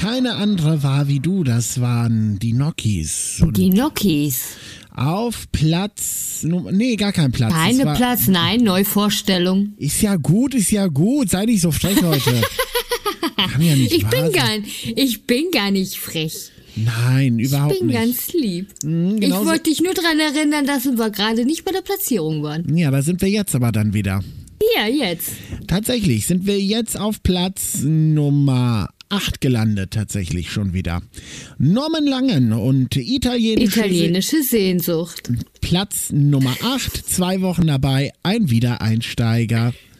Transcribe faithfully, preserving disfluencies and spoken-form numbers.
keine andere war wie du, das waren die Nokis. Und Die Nokis. auf Platz, Num- nee, gar kein Platz. Es Keine war, Platz, nein, Neuvorstellung. Ist ja gut, ist ja gut, sei nicht so frech heute. Kann ja nicht Ich wahr bin sein. gar, ich bin gar nicht frech. Nein, überhaupt Ich bin nicht. ganz lieb. Mhm, Ich genauso- wollte dich nur daran erinnern, dass wir gerade nicht bei der Platzierung waren. Ja, da sind wir jetzt aber dann wieder. Ja, jetzt. Tatsächlich sind wir jetzt auf Platz Nummer acht gelandet, tatsächlich schon wieder. Norman Langen und italienische, Italienische Sehnsucht. Platz Nummer acht, zwei Wochen dabei, ein Wiedereinsteiger.